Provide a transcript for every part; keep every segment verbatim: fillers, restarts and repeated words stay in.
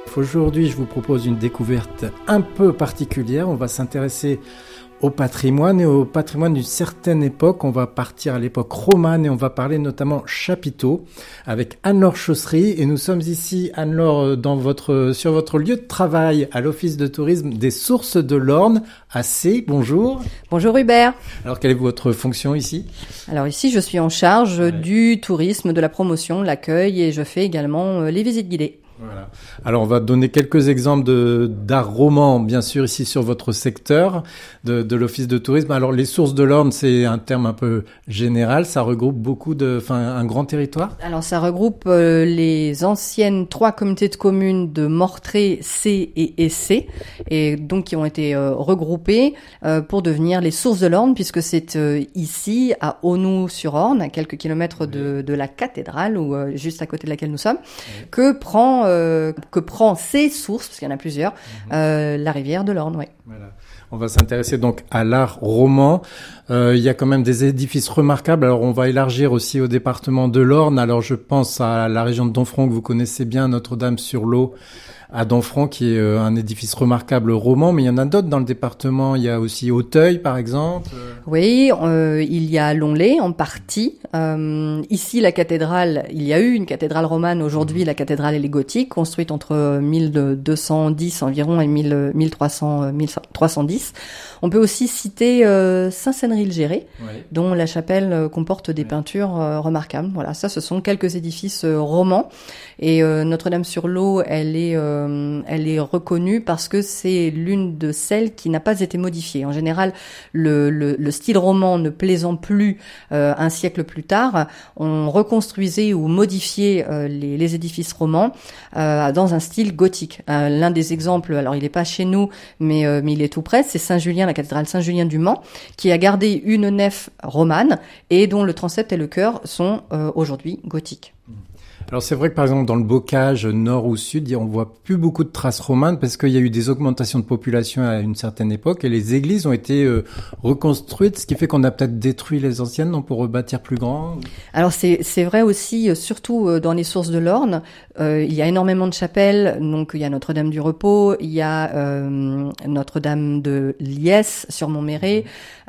Aujourd'hui, je vous propose une découverte un peu particulière. On va s'intéresser au patrimoine et au patrimoine d'une certaine époque. On va partir à l'époque romane et on va parler notamment chapiteaux avec Anne-Laure Chaussery. Et nous sommes ici, Anne-Laure, dans votre, sur votre lieu de travail à l'Office de tourisme des Sources de l'Orne à C. Bonjour. Bonjour Hubert. Alors, quelle est votre fonction ici ? Alors ici, je suis en charge ouais. du tourisme, de la promotion, l'accueil et je fais également euh, les visites guidées. Voilà. Alors, on va donner quelques exemples de, d'art roman, bien sûr, ici sur votre secteur de, de l'Office de tourisme. Alors, les Sources de l'Orne, c'est un terme un peu général. Ça regroupe beaucoup de, enfin, un grand territoire. Alors, ça regroupe euh, les anciennes trois communautés de communes de Mortré, C et Essé, et donc qui ont été euh, regroupées euh, pour devenir les Sources de l'Orne, puisque c'est euh, ici, à Aunoux-sur-Orne, à quelques kilomètres de, de la cathédrale, ou euh, juste à côté de laquelle nous sommes, oui. que prend Euh, que prend ces sources, parce qu'il y en a plusieurs, mmh. euh, la rivière de l'Orne. Ouais. Voilà. On va s'intéresser donc à l'art roman. Euh, il y a quand même des édifices remarquables. Alors, on va élargir aussi au département de l'Orne. Alors, je pense à la région de Domfront que vous connaissez bien, Notre-Dame-sur-Lot à Domfront, qui est euh, un édifice remarquable roman. Mais il y en a d'autres dans le département. Il y a aussi Auteuil, par exemple. Oui, euh, il y a Lonlay en partie. Euh, ici, la cathédrale, il y a eu une cathédrale romane. Aujourd'hui, la cathédrale, elle est gothique, construite entre mille deux cent dix environ et mille trois cent dix. On peut aussi citer euh, Saint-Sénéry-le-Géré, oui. dont la chapelle euh, comporte des oui. peintures euh, remarquables. Voilà, ça, ce sont quelques édifices euh, romans. Et euh, Notre-Dame-sur-Lot, elle est, euh, elle est reconnue parce que c'est l'une de celles qui n'a pas été modifiée. En général, le, le, le style roman ne plaisant plus euh, un siècle plus tard, on reconstruisait ou modifiait euh, les, les édifices romans euh, dans un style gothique. Euh, l'un des exemples, alors il n'est pas chez nous, mais, euh, mais il est tout près, c'est Saint-Julien, la cathédrale Saint-Julien du Mans, qui a gardé une nef romane et dont le transept et le chœur sont euh, aujourd'hui gothiques. Alors c'est vrai que par exemple dans le bocage nord ou sud, on voit plus beaucoup de traces romanes parce qu'il y a eu des augmentations de population à une certaine époque et les églises ont été euh, reconstruites, ce qui fait qu'on a peut-être détruit les anciennes donc pour rebâtir plus grand. Alors c'est c'est vrai aussi, surtout dans les Sources de l'Orne, euh, il y a énormément de chapelles. Donc il y a Notre-Dame du Repos, il y a euh, Notre-Dame de Liesse sur Montméret.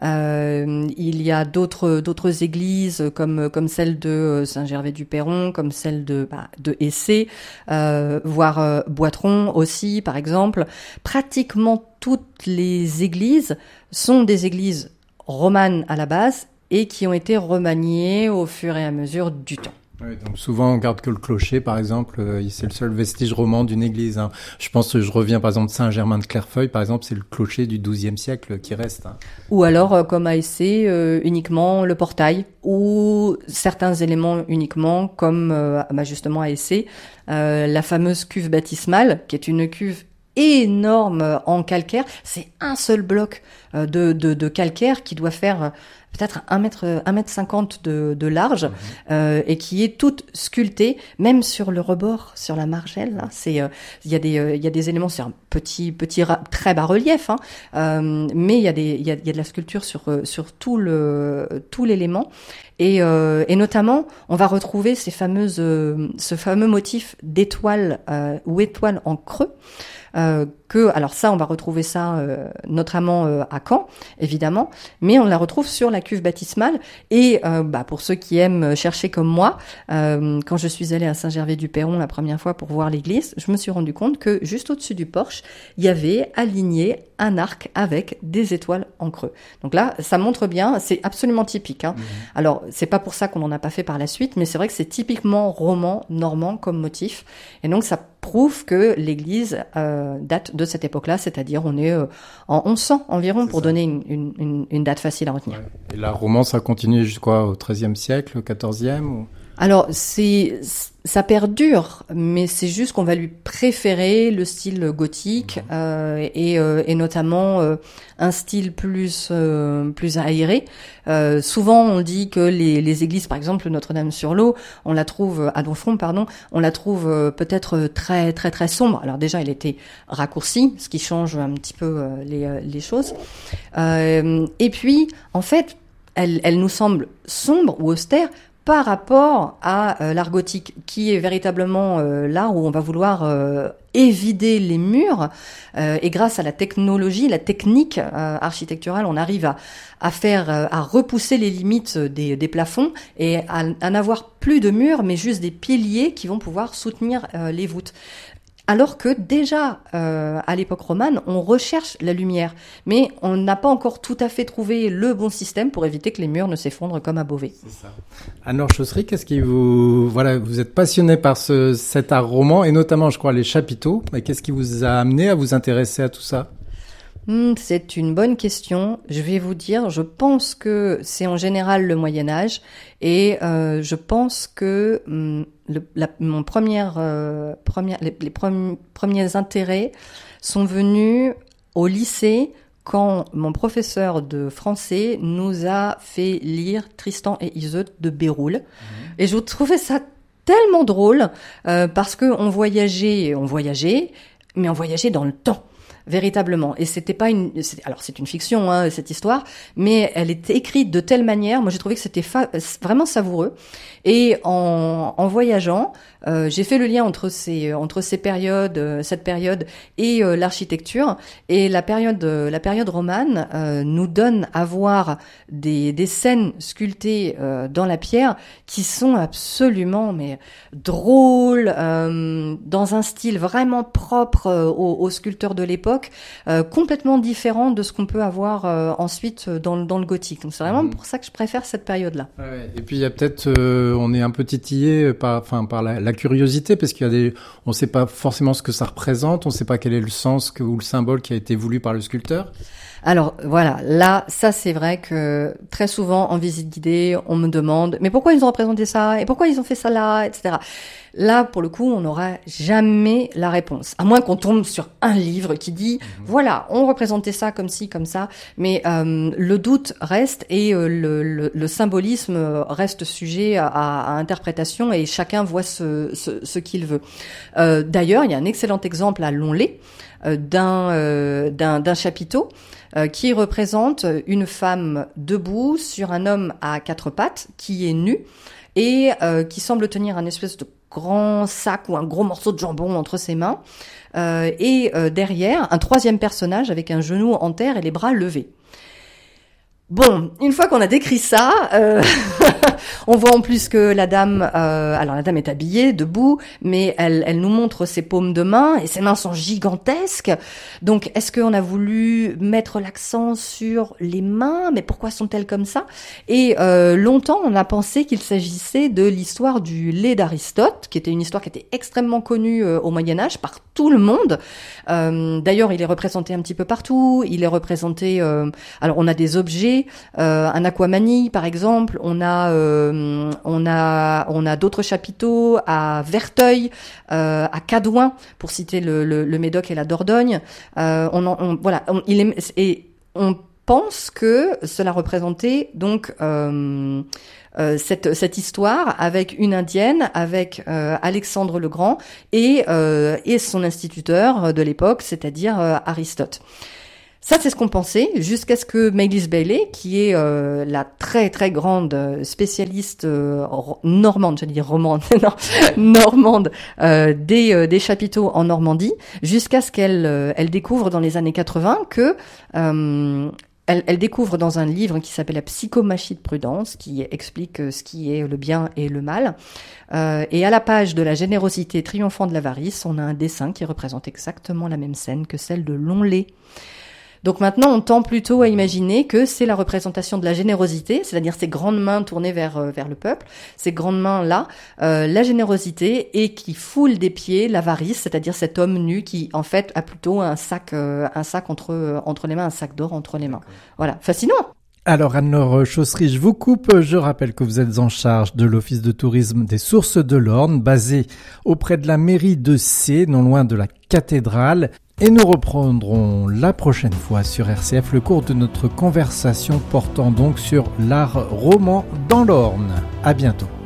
Euh, il y a d'autres d'autres églises comme comme celle de Saint-Gervais-du-Perron, comme celle de bah, de Essé, euh, voire euh, Boitron aussi par exemple. Pratiquement toutes les églises sont des églises romanes à la base et qui ont été remaniées au fur et à mesure du temps. Oui, donc souvent on garde que le clocher, par exemple, euh, c'est le seul vestige roman d'une église. Hein. Je pense que je reviens par exemple de Saint-Germain-de-Clairefeuille, par exemple, c'est le clocher du douzième siècle qui reste. Hein. Ou alors, euh, comme à Essé, euh, uniquement le portail, ou certains éléments uniquement, comme euh, bah, justement à Essé, euh, la fameuse cuve baptismale, qui est une cuve énorme en calcaire. C'est un seul bloc euh, de, de, de calcaire qui doit faire euh, peut-être un mètre, un mètre cinquante de, de large, mmh. euh, et qui est toute sculptée, même sur le rebord, sur la margelle. Là, c'est, il euh, y a des, il euh, y a des éléments, c'est un petit, petit, très bas relief, hein, euh, mais il y a des, il y a, il y a de la sculpture sur, sur tout le, tout l'élément. Et, euh, et notamment, on va retrouver ces fameuses, euh, ce fameux motif d'étoile euh, ou étoile en creux. Euh, que, alors ça, on va retrouver ça euh, notamment euh, à Caen, évidemment, mais on la retrouve sur la cuve baptismale. Et euh, bah, pour ceux qui aiment chercher comme moi, euh, quand je suis allée à Saint-Gervais-du-Perron la première fois pour voir l'église, je me suis rendu compte que juste au-dessus du porche, il y avait aligné un arc avec des étoiles en creux. Donc là, ça montre bien, c'est absolument typique. Hein. Mmh. Alors, c'est pas pour ça qu'on n'en a pas fait par la suite, mais c'est vrai que c'est typiquement roman, normand comme motif. Et donc, ça prouve que l'église euh, date de cette époque-là, c'est-à-dire on est euh, en onze cents environ, c'est pour ça. Donner une, une, une date facile à retenir. Ouais. Et la romance a continué jusqu'au treizième siècle, au quatorzième ou... Alors, c'est, ça perdure, mais c'est juste qu'on va lui préférer le style gothique, mmh. euh, et, euh, et notamment euh, un style plus euh, plus aéré. Euh, souvent, on dit que les, les églises, par exemple Notre-Dame-sur-Lot, on la trouve à Domfront, pardon, on la trouve euh, peut-être très très très sombre. Alors déjà, elle était raccourcie, ce qui change un petit peu euh, les les choses. Euh, et puis, en fait, elle elle nous semble sombre ou austère. par rapport à euh, l'art gothique, qui est véritablement euh, là où on va vouloir euh, évider les murs, euh, et grâce à la technologie, la technique euh, architecturale, on arrive à, à faire, euh, à repousser les limites des, des plafonds et à, à n'avoir plus de murs, mais juste des piliers qui vont pouvoir soutenir euh, les voûtes. Alors que déjà, euh, à l'époque romane, on recherche la lumière, mais on n'a pas encore tout à fait trouvé le bon système pour éviter que les murs ne s'effondrent comme à Beauvais. C'est ça. Anne-Laure Chaussry, qu'est-ce qui vous, voilà, vous êtes passionné par ce, cet art roman et notamment, je crois, les chapiteaux. Mais qu'est-ce qui vous a amené à vous intéresser à tout ça? Hmm, c'est une bonne question. Je vais vous dire, je pense que c'est en général le Moyen-Âge et euh, je pense que hmm, le, la, mon première, euh, première, les, les premi- premiers intérêts sont venus au lycée quand mon professeur de français nous a fait lire Tristan et Iseult de Béroul. Mmh. Et je trouvais ça tellement drôle euh, parce que on voyageait, on voyageait, mais on voyageait dans le temps. Véritablement. Et c'était pas une, c'est, alors c'est une fiction, hein, cette histoire, mais elle était écrite de telle manière. Moi, j'ai trouvé que c'était fa- vraiment savoureux. Et en, en voyageant, euh, j'ai fait le lien entre ces, entre ces périodes, euh, cette période et euh, l'architecture. Et la période, euh, la période romane euh, nous donne à voir des, des scènes sculptées euh, dans la pierre qui sont absolument, mais drôles, euh, dans un style vraiment propre euh, aux, aux sculpteurs de l'époque. Euh, complètement différent de ce qu'on peut avoir euh, ensuite dans, dans le gothique. Donc c'est vraiment mmh. pour ça que je préfère cette période-là. Ouais, et puis il y a peut-être, euh, on est un peu titillé par, enfin par la, la curiosité parce qu'il y a des, on ne sait pas forcément ce que ça représente, on ne sait pas quel est le sens que, ou le symbole qui a été voulu par le sculpteur. Alors voilà, là, ça c'est vrai que très souvent en visite guidée, on me demande mais pourquoi ils ont représenté ça et pourquoi ils ont fait ça là, et cetera. Là, pour le coup, on n'aura jamais la réponse, à moins qu'on tombe sur un livre qui dit mmh. voilà, on représentait ça comme ci, comme ça, mais euh, le doute reste et euh, le, le, le symbolisme reste sujet à, à interprétation et chacun voit ce, ce, ce qu'il veut. Euh, d'ailleurs, il y a un excellent exemple à Lonlay euh, d'un, euh, d'un, d'un chapiteau. Euh, qui représente une femme debout sur un homme à quatre pattes qui est nu et euh, qui semble tenir un espèce de grand sac ou un gros morceau de jambon entre ses mains euh, et euh, derrière un troisième personnage avec un genou en terre et les bras levés. Bon, une fois qu'on a décrit ça, euh, on voit en plus que la dame, euh, alors la dame est habillée, debout, mais elle, elle nous montre ses paumes de main et ses mains sont gigantesques. Donc, est-ce qu'on a voulu mettre l'accent sur les mains? Mais pourquoi sont-elles comme ça? Et euh, longtemps, on a pensé qu'il s'agissait de l'histoire du lait d'Aristote, qui était une histoire qui était extrêmement connue euh, au Moyen-Âge par tout le monde. Euh, d'ailleurs, il est représenté un petit peu partout. Il est représenté. Euh, alors, on a des objets. Euh, un aquamanille par exemple, on a euh, on a on a d'autres chapiteaux à Verteuil, euh, à Cadouin pour citer le, le, le Médoc et la Dordogne. Euh, on, en, on voilà, on, il est, et on pense que cela représentait donc euh, euh, cette cette histoire avec une indienne, avec euh, Alexandre le Grand et euh, et son instituteur de l'époque, c'est-à-dire euh, Aristote. Ça, c'est ce qu'on pensait, jusqu'à ce que Maëlys Bailey, qui est euh, la très très grande spécialiste euh, normande, j'allais dire romande, non, normande, euh, des, euh, des chapiteaux en Normandie, jusqu'à ce qu'elle euh, elle découvre dans les années quatre-vingts que euh, elle, elle découvre dans un livre qui s'appelle La psychomachie de Prudence, qui explique ce qui est le bien et le mal. Euh, et à la page de la générosité triomphant de l'avarice, on a un dessin qui représente exactement la même scène que celle de Lonlay. Donc maintenant, on tend plutôt à imaginer que c'est la représentation de la générosité, c'est-à-dire ces grandes mains tournées vers euh, vers le peuple, ces grandes mains-là, euh, la générosité, et qui foule des pieds l'avarice, c'est-à-dire cet homme nu qui, en fait, a plutôt un sac euh, un sac entre euh, entre les mains, un sac d'or entre les mains. Voilà, fascinant. Alors Anne-Laure Chaussry, je vous coupe. Je rappelle que vous êtes en charge de l'Office de tourisme des Sources de l'Orne, basé auprès de la mairie de Sées, non loin de la cathédrale. Et nous reprendrons la prochaine fois sur R C F le cours de notre conversation portant donc sur l'art roman dans l'Orne. À bientôt.